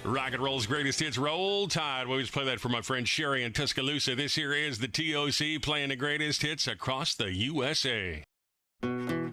Rock and roll's greatest hits, Roll Tide. We always play that for my friend Sherry in Tuscaloosa. This here is the TOC playing the greatest hits across the USA.